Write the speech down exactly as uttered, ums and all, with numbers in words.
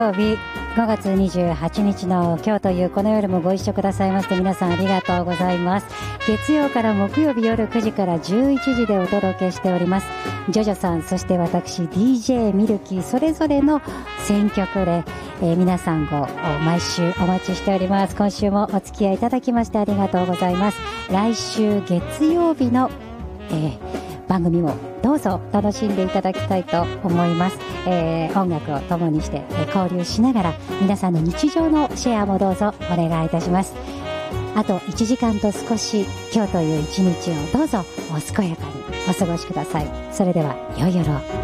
曜日ごがつにじゅうはちにちの今日というこの夜もご一緒くださいまして皆さんありがとうございます。月曜から木曜日夜くじからじゅういちじでお届けしております。ジョジョさん、そして私 ディージェー ミルキーそれぞれの選曲で、えー、皆さんを毎週お待ちしております。今週もお付き合いいただきましてありがとうございます。来週月曜日の、えー番組もどうぞ楽しんでいただきたいと思います。えー、音楽を共にして、えー、交流しながら皆さんの日常のシェアもどうぞお願いいたします。あといちじかんと少し今日という一日をどうぞお健やかにお過ごしください。それでは良い夜を。